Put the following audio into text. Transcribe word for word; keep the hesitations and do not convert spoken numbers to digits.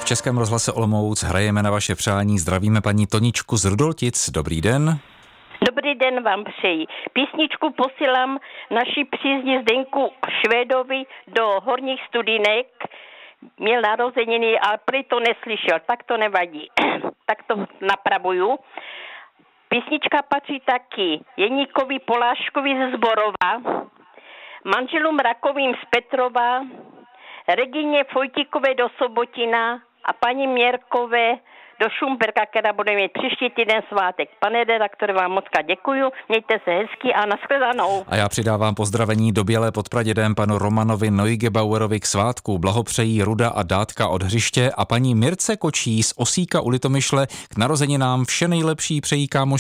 Českém rozhlase Olomouc hrajeme na vaše přání. Zdravíme paní Toničku z Rudoltic. Dobrý den. Dobrý den vám přeji. Písničku posílám naší přízni Zdenku Švédovi do Horních Studinek. Měl narozeniny, ale prý to neslyšel, tak to nevadí. Tak to napravuju. Písnička patří taky Jeníkovi Poláškovi ze Zborova, manželům Rakovým z Petrova, Regině Fojtíkové do Sobotina a paní Měrkové do Šumperka, která bude mít příští týden svátek. Pane redaktore, vám moc děkuju, mějte se hezky a nashledanou. A já přidávám pozdravení do Bělé pod Pradědem panu Romanovi Neugebauerovi k svátku. Blahopřejí Ruda a Dátka od Hřiště a paní Mirce Kočí z Osíka u Litomyšle k narozeninám vše nejlepší přejí kámoš